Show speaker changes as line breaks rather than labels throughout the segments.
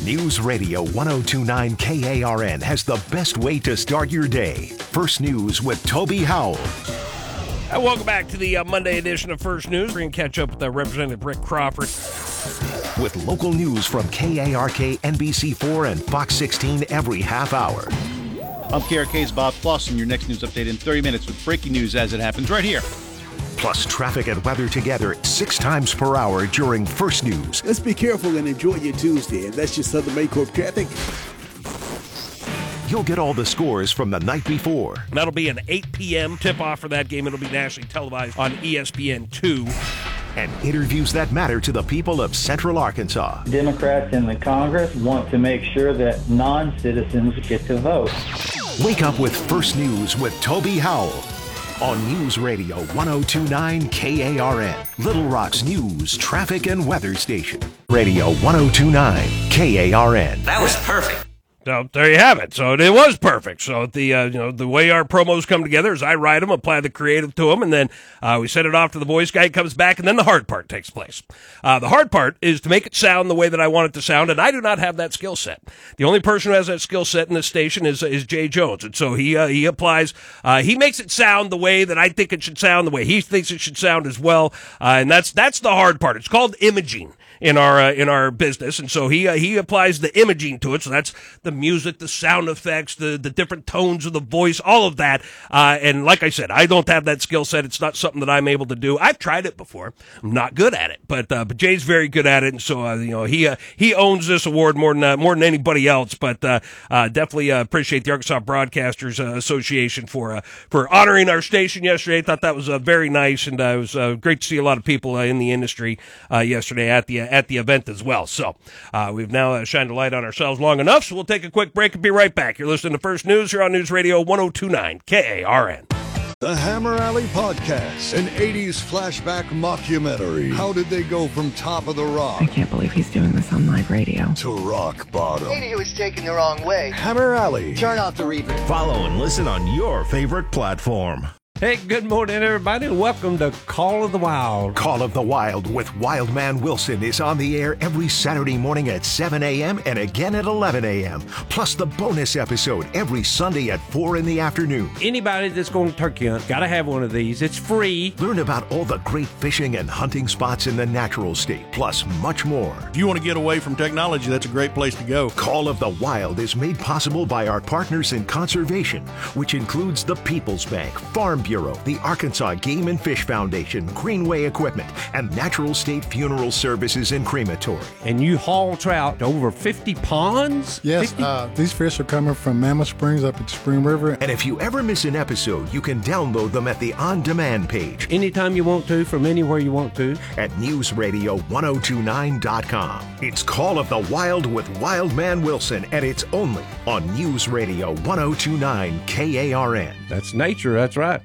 News Radio 1029 KARN has the best way to start your day. First News with Toby Howell.
And welcome back to the Monday edition of First News. We're going to catch up with Representative Rick Crawford.
With local news from KARK, NBC4, and Fox 16 every half hour.
I'm KRK's Bob Clausen. Your next news update in 30 minutes with breaking news as it happens right here.
Plus traffic and weather together 6 times per hour during First News.
Let's be careful and enjoy your Tuesday. And that's your Southern Baycorp traffic.
You'll get all the scores from the night before.
That'll be an 8 p.m. tip-off for that game. It'll be nationally televised on ESPN2.
And interviews that matter to the people of Central Arkansas.
Democrats in the Congress want to make sure that non-citizens get to vote.
Wake up with First News with Toby Howell on News Radio 1029 KARN, Little Rock's news, traffic, and weather station. Radio 1029 KARN.
That was perfect.
So there you have it. So it was perfect. So the way our promos come together is I write them, apply the creative to them, and then we send it off to the voice guy. Comes back, and then the hard part takes place. The hard part is to make it sound the way that I want it to sound, and I do not have that skill set. The only person who has that skill set in this station is Jay Jones, and so he applies. He makes it sound the way that I think it should sound, the way he thinks it should sound as well, and that's the hard part. It's called imaging in our business, and so he applies the imaging to it. So that's the music, the sound effects, the different tones of the voice, all of that. And like I said, I don't have that skill set. It's not something that I'm able to do. I've tried it before. I'm not good at it, but Jay's very good at it, and so he owns this award more than anybody else. But definitely appreciate the Arkansas Broadcasters Association for honoring our station yesterday. I thought that was very nice, and it was great to see a lot of people in the industry yesterday at the event as well. So we've now shined a light on ourselves long enough, so we'll take a quick break and be right back. You're listening to First News here on News Radio 1029 KARN.
The Hammer Alley Podcast, an 80s flashback mockumentary. How did they go from top of the rock?
I can't believe he's doing this on live radio.
To rock bottom.
Maybe he was taken the wrong way.
Hammer Alley.
Turn off the reverb.
Follow and listen on your favorite platform.
Hey, good morning, everybody, and welcome to Call of the Wild.
Call of the Wild with Wildman Wilson is on the air every Saturday morning at 7 a.m. and again at 11 a.m. Plus the bonus episode every Sunday at 4 in the afternoon.
Anybody that's going to turkey hunt, got to have one of these. It's free.
Learn about all the great fishing and hunting spots in the natural state, plus much more.
If you want to get away from technology, that's a great place to go.
Call of the Wild is made possible by our partners in conservation, which includes the People's Bank, Farm Bureau, the Arkansas Game and Fish Foundation, Greenway Equipment, and Natural State Funeral Services and Crematory.
And you haul trout to over 50 ponds?
Yes, 50? These fish are coming from Mammoth Springs up at Spring River.
And if you ever miss an episode, you can download them at the on-demand page.
Anytime you want to, from anywhere you want to.
At newsradio1029.com. It's Call of the Wild with Wildman Wilson, and it's only on News Radio 1029 KARN.
That's nature, that's right.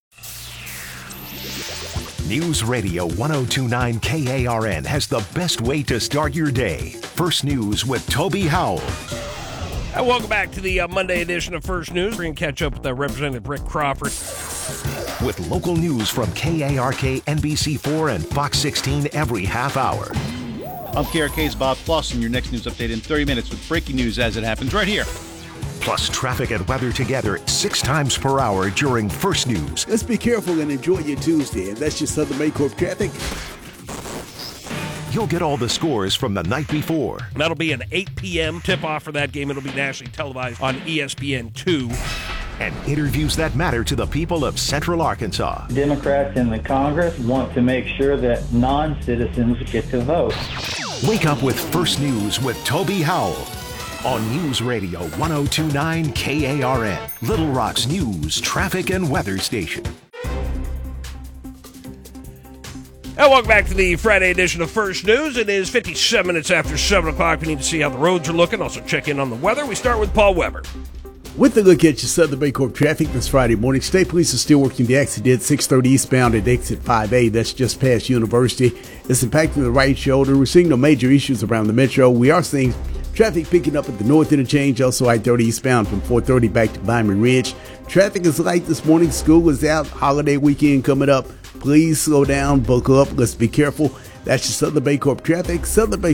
News Radio 1029 KARN has the best way to start your day. First News with Toby Howell.
And welcome back to the Monday edition of First News. We're going to catch up with Representative Rick Crawford.
With local news from KARK, NBC4, and Fox 16 every half hour.
I'm KRK's Bob Clausen. Your next news update in 30 minutes with breaking news as it happens right here.
Plus traffic and weather together 6 times per hour during First News.
Let's be careful and enjoy your Tuesday. And that's your Southern Baycorp traffic.
You'll get all the scores from the night before.
That'll be an 8 p.m. tip-off for that game. It'll be nationally televised on ESPN2.
And interviews that matter to the people of Central Arkansas.
Democrats in the Congress want to make sure that non-citizens get to vote.
Wake up with First News with Toby Howell on News Radio 1029 KARN, Little Rock's news, traffic, and weather station.
And welcome back to the Friday edition of First News. It is 57 minutes after 7 o'clock. We need to see how the roads are looking. Also check in on the weather. We start with Paul Weber.
With a look at your Southern Baycorp traffic this Friday morning, State Police are still working the accident 630 eastbound at exit 5A. That's just past University. It's impacting the right shoulder. We're seeing no major issues around the metro. We are seeing traffic picking up at the north interchange, also I-30 eastbound from 430 back to Diamond Ridge. Traffic is light this morning. School is out. Holiday weekend coming up. Please slow down, buckle up. Let's be careful. That's your Southern Baycorp traffic. Southern Bay